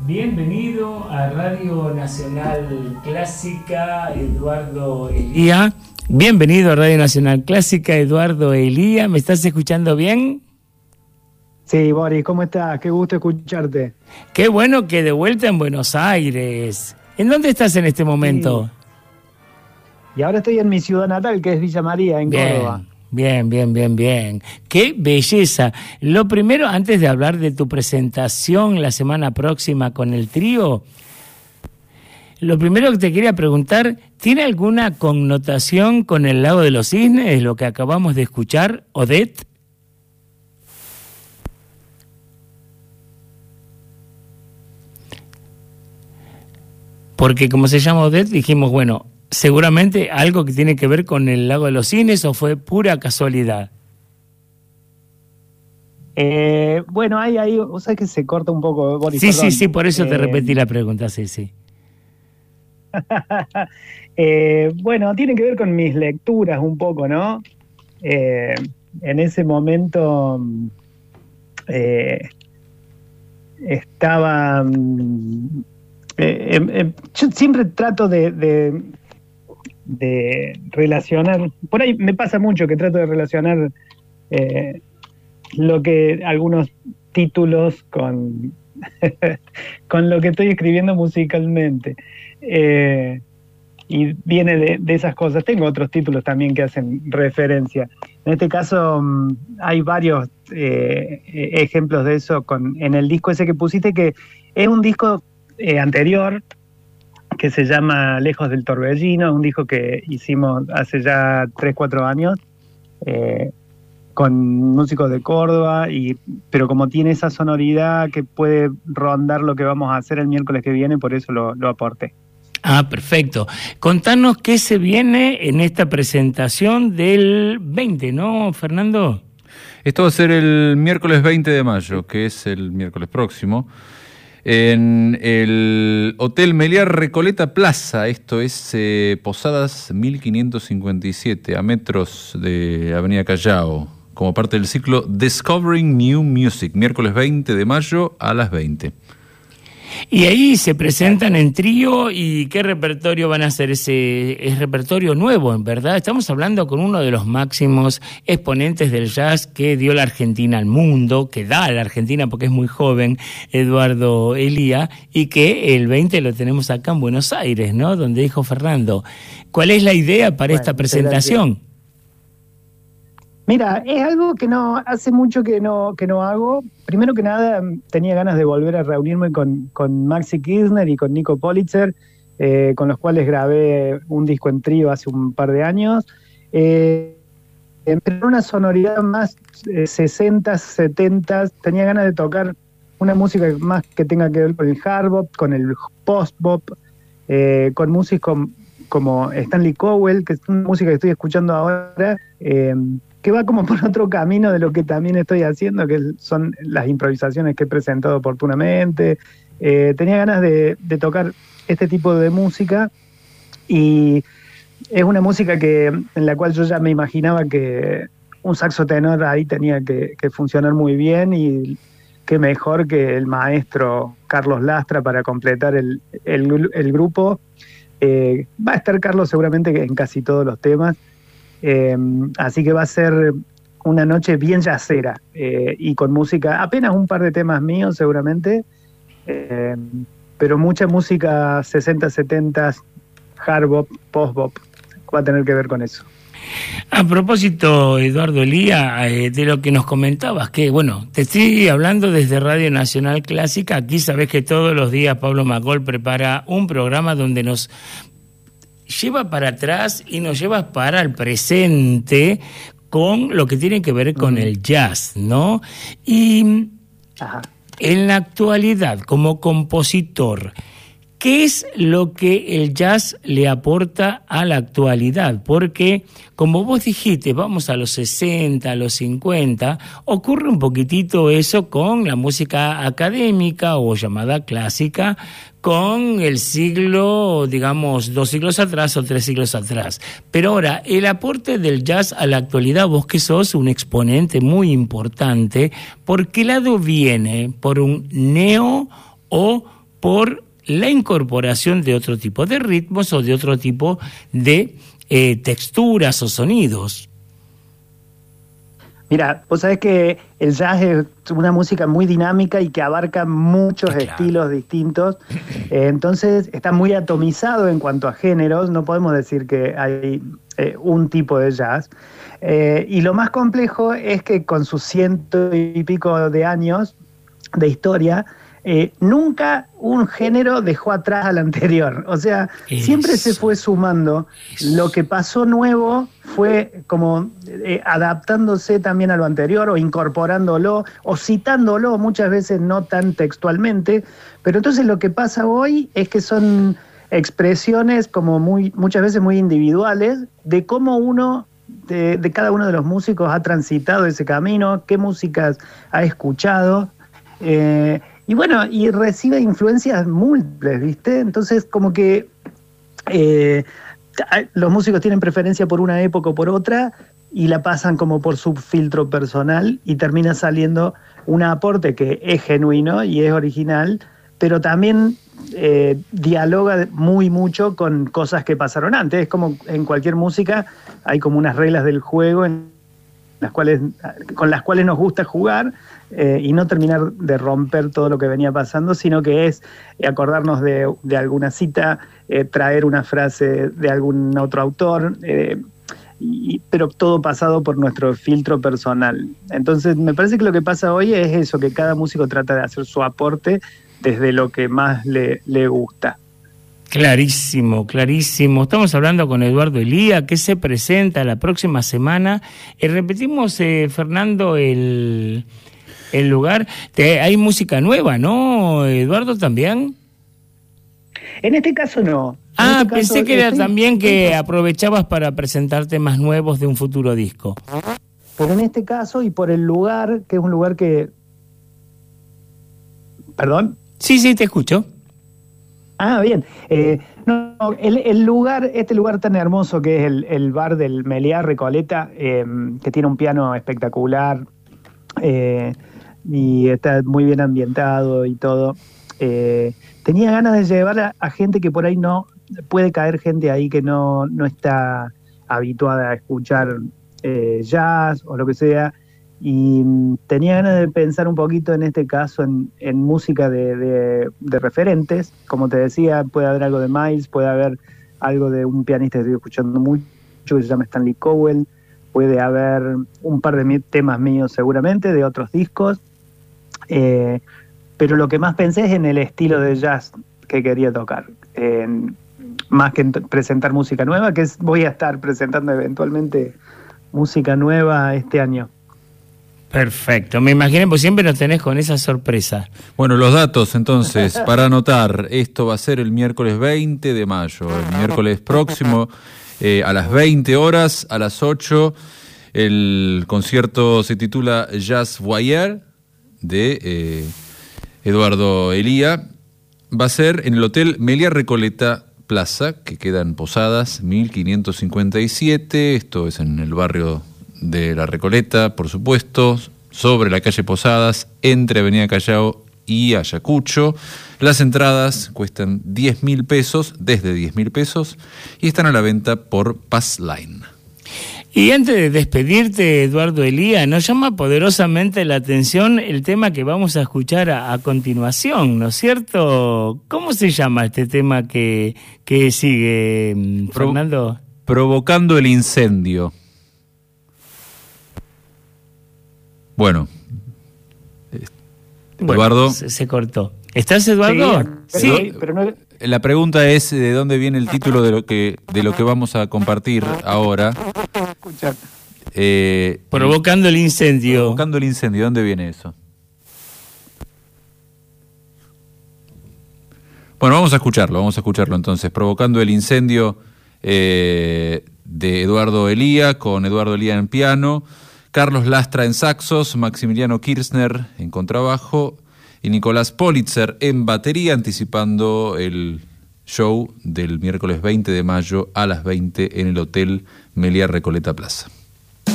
Bienvenido a Radio Nacional Clásica, Eduardo Elía. Bienvenido a Radio Nacional Clásica, Eduardo Elía. ¿Me estás escuchando bien? Sí, Boris, ¿cómo estás? Qué gusto escucharte. Qué bueno que de vuelta en Buenos Aires. ¿En dónde estás en este momento? Sí. Y ahora estoy en mi ciudad natal, que es Villa María, en Córdoba. Bien. ¡Qué belleza! Lo primero, antes de hablar de tu presentación la semana próxima con el trío, lo primero que te quería preguntar, ¿tiene alguna connotación con el Lago de los Cisnes, lo que acabamos de escuchar, Odette? Porque como se llama Odette, dijimos, bueno, seguramente algo que tiene que ver con el Lago de los Cisnes, ¿o fue pura casualidad? Bueno, ahí, o sea que se corta un poco, Boris. Sí, por eso te repetí la pregunta, sí. Bueno, tiene que ver con mis lecturas un poco, ¿no? En ese momento estaba... yo siempre trato de relacionar, por ahí me pasa mucho que trato de relacionar lo que algunos títulos con lo que estoy escribiendo musicalmente, y viene de esas cosas. Tengo otros títulos también que hacen referencia. En este caso hay varios ejemplos de eso en el disco ese que pusiste, que es un disco anterior, que se llama Lejos del Torbellino, un disco que hicimos hace ya 3-4 años, con músicos de Córdoba, pero como tiene esa sonoridad que puede rondar lo que vamos a hacer el miércoles que viene, por eso lo aporté. Ah, perfecto. Contanos qué se viene en esta presentación del 20, ¿no, Fernando? Esto va a ser el miércoles 20 de mayo, que es el miércoles próximo, en el Hotel Meliá Recoleta Plaza. Esto es Posadas 1557, a metros de Avenida Callao, como parte del ciclo Discovering New Music, miércoles 20 de mayo a las 20. Y ahí se presentan en trío. ¿Y qué repertorio van a hacer? Es repertorio nuevo, en verdad. Estamos hablando con uno de los máximos exponentes del jazz que dio la Argentina al mundo, que da a la Argentina porque es muy joven, Eduardo Elía, y que el 20 lo tenemos acá en Buenos Aires, ¿no? Donde dijo Fernando. ¿Cuál es la idea para esta presentación? Mira, es algo que no hace mucho que no hago. Primero que nada, tenía ganas de volver a reunirme con Maxi Kirchner y con Nico Politzer, con los cuales grabé un disco en trío hace un par de años. Pero una sonoridad más 60s, 70s. Tenía ganas de tocar una música más que tenga que ver con el hard bop, con el post bop, con músicos como Stanley Cowell, que es una música que estoy escuchando ahora, que va como por otro camino de lo que también estoy haciendo, que son las improvisaciones que he presentado oportunamente. Tenía ganas de tocar este tipo de música, y es una música en la cual yo ya me imaginaba que un saxo tenor ahí tenía que funcionar muy bien, y qué mejor que el maestro Carlos Lastra para completar el grupo. Va a estar Carlos seguramente en casi todos los temas. Así que va a ser una noche bien jazzera, y con música, apenas un par de temas míos seguramente, pero mucha música 60, 70, hard bop, post bop, va a tener que ver con eso. A propósito, Eduardo Elía, de lo que nos comentabas, que bueno, te estoy hablando desde Radio Nacional Clásica. Aquí sabés que todos los días Pablo Macol prepara un programa donde nos lleva para atrás y nos lleva para el presente con lo que tiene que ver con el jazz, ¿no? Y en la actualidad, como compositor, ¿qué es lo que el jazz le aporta a la actualidad? Porque, como vos dijiste, vamos a los 60, a los 50, ocurre un poquitito eso con la música académica o llamada clásica, con el siglo, digamos, 2 siglos atrás o 3 siglos atrás. Pero ahora, el aporte del jazz a la actualidad, vos que sos un exponente muy importante, ¿por qué lado viene? ¿Por un neo o por la incorporación de otro tipo de ritmos o de otro tipo de texturas o sonidos. Mira, vos sabés que el jazz es una música muy dinámica y que abarca muchos estilos distintos, entonces está muy atomizado en cuanto a géneros, no podemos decir que hay un tipo de jazz, y lo más complejo es que con sus 100 y pico de años de historia, nunca un género dejó atrás al anterior, o sea, siempre se fue sumando. Lo que pasó nuevo fue como adaptándose también a lo anterior o incorporándolo o citándolo, muchas veces no tan textualmente, pero entonces lo que pasa hoy es que son expresiones como muchas veces muy individuales de cómo uno de cada uno de los músicos ha transitado ese camino, qué músicas ha escuchado, y bueno, y recibe influencias múltiples, ¿viste? Entonces, como que los músicos tienen preferencia por una época o por otra y la pasan como por su filtro personal y termina saliendo un aporte que es genuino y es original, pero también dialoga mucho con cosas que pasaron antes. Es como en cualquier música hay como unas reglas del juego con las cuales nos gusta jugar, y no terminar de romper todo lo que venía pasando, sino que es acordarnos de alguna cita, traer una frase de algún otro autor, pero todo pasado por nuestro filtro personal. Entonces me parece que lo que pasa hoy es eso, que cada músico trata de hacer su aporte desde lo que más le gusta. Clarísimo, clarísimo. Estamos hablando con Eduardo Elía, que se presenta la próxima semana. Repetimos, Fernando, el lugar. Hay música nueva, ¿no, Eduardo, también? En este caso no. Pensé que era también que aprovechabas para presentar temas nuevos de un futuro disco. Pero en este caso, y por el lugar, que es un lugar que... ¿Perdón? Sí, te escucho. Bien. El lugar, este lugar tan hermoso que es el bar del Meliá Recoleta, que tiene un piano espectacular, y está muy bien ambientado y todo. Tenía ganas de llevar a gente que por ahí no puede caer, gente ahí que no está habituada a escuchar jazz o lo que sea, y tenía ganas de pensar un poquito en este caso en música de referentes. Como te decía, puede haber algo de Miles, puede haber algo de un pianista que estoy escuchando mucho que se llama Stanley Cowell, puede haber un par de temas míos seguramente de otros discos, pero lo que más pensé es en el estilo de jazz que quería tocar, más que presentar música nueva, voy a estar presentando eventualmente música nueva este año. Perfecto, me imagino, pues siempre nos tenés con esa sorpresa. Bueno, los datos entonces, para anotar, esto va a ser el miércoles 20 de mayo, el miércoles próximo, a las 20 horas, a las 8, el concierto se titula Jazz Voyeur, de Eduardo Elía, va a ser en el Hotel Meliá Recoleta Plaza, que queda en Posadas 1557, esto es en el barrio de La Recoleta, por supuesto, sobre la calle Posadas, entre Avenida Callao y Ayacucho. Las entradas cuestan 10.000 pesos, desde 10.000 pesos, y están a la venta por Passline. Y antes de despedirte, Eduardo Elía, nos llama poderosamente la atención el tema que vamos a escuchar a continuación, ¿no es cierto? ¿Cómo se llama este tema que sigue, Fernando? Provocando el incendio. Bueno, Eduardo. Se cortó. ¿Estás, Eduardo? Sí. Pero no... La pregunta es de dónde viene el título de lo que vamos a compartir ahora. Provocando el incendio. Provocando el incendio, ¿dónde viene eso? Bueno, vamos a escucharlo entonces. Provocando el incendio, de Eduardo Elía, con Eduardo Elía en piano, Carlos Lastra en saxos, Maximiliano Kirchner en contrabajo y Nicolás Politzer en batería, anticipando el show del miércoles 20 de mayo a las 20 en el Hotel Meliá Recoleta Plaza.